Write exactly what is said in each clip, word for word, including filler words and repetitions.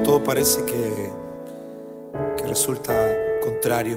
todo parece que, que resulta contrario,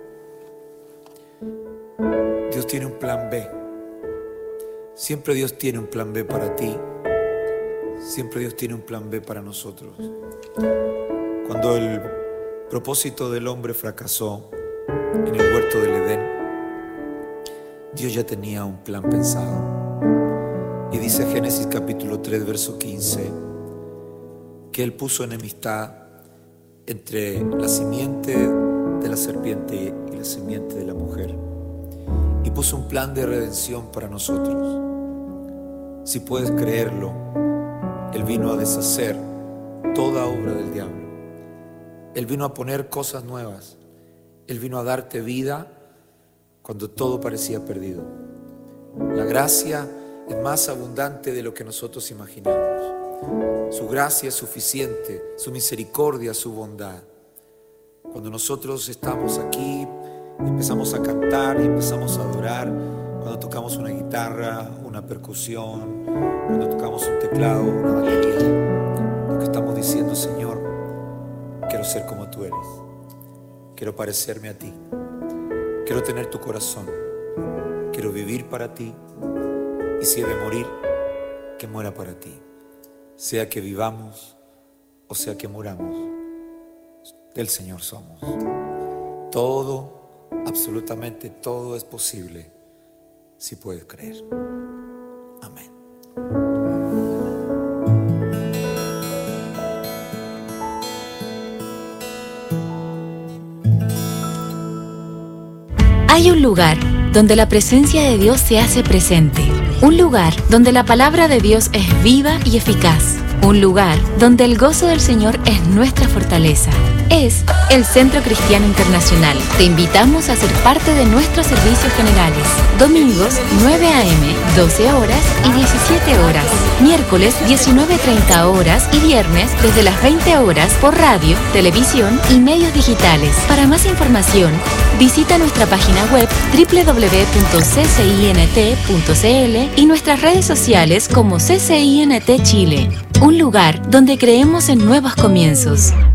Dios tiene un plan B. Siempre Dios tiene un plan B para ti. Siempre Dios tiene un plan B para nosotros. Cuando el propósito del hombre fracasó en el huerto del Edén, Dios ya tenía un plan pensado. Y dice Génesis capítulo tres, verso quince, que Él puso enemistad entre la simiente de la serpiente y la simiente de la mujer. Y puso un plan de redención para nosotros. Si puedes creerlo, Él vino a deshacer toda obra del diablo. Él vino a poner cosas nuevas. Él vino a darte vida cuando todo parecía perdido. La gracia es más abundante de lo que nosotros imaginamos. Su gracia es suficiente, su misericordia, su bondad. Cuando nosotros estamos aquí, empezamos a cantar y empezamos a adorar, cuando tocamos una guitarra, una percusión, cuando tocamos un teclado, una batería, lo que estamos diciendo: Señor, quiero ser como tú eres, quiero parecerme a ti, quiero tener tu corazón, quiero vivir para ti, y si he de morir, que muera para ti. Sea que vivamos o sea que muramos, del Señor somos. Todo, absolutamente todo es posible si puedes creer. Amén. Hay un lugar donde la presencia de Dios se hace presente. Un lugar donde la palabra de Dios es viva y eficaz. Un lugar donde el gozo del Señor es nuestra fortaleza. Es el Centro Cristiano Internacional. Te invitamos a ser parte de nuestros servicios generales. Domingos nueve a eme, doce horas y diecisiete horas. Miércoles diecinueve treinta horas y viernes desde las veinte horas por radio, televisión y medios digitales. Para más información, visita nuestra página web doble u doble u doble u punto c c i n t punto c l y nuestras redes sociales como C C I N T Chile. Un lugar donde creemos en nuevos comienzos.